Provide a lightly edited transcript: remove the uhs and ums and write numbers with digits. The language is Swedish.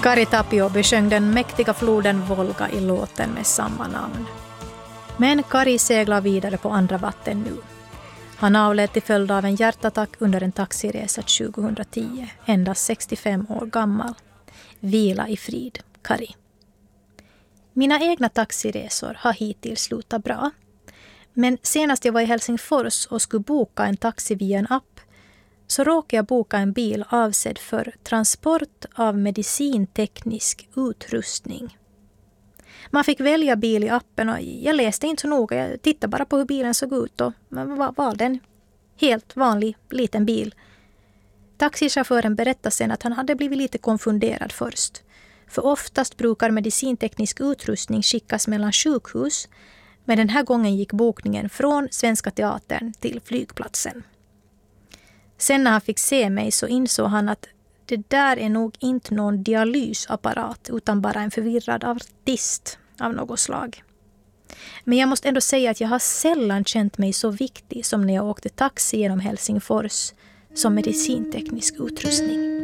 Kari Tapio besjöng den mäktiga floden Volga i låten med samma namn. Men Kari seglar vidare på andra vatten nu. Han avled till följd av en hjärtattack under en taxiresa 2010, endast 65 år gammal. Vila i frid, Kari. Mina egna taxiresor har hittills slutat bra. Men senast jag var i Helsingfors och skulle boka en taxi via en app så råkade jag boka en bil avsedd för transport av medicinteknisk utrustning. Man fick välja bil i appen och jag läste inte så noga. Jag tittade bara på hur bilen såg ut och valde en helt vanlig liten bil. Taxichauffören berättade sen att han hade blivit lite konfunderad först. För oftast brukar medicinteknisk utrustning skickas mellan sjukhus, men den här gången gick bokningen från Svenska Teatern till flygplatsen. Sen när han fick se mig så insåg han att det där är nog inte någon dialysapparat utan bara en förvirrad artist av något slag. Men jag måste ändå säga att jag har sällan känt mig så viktig som när jag åkte taxi genom Helsingfors som medicinteknisk utrustning.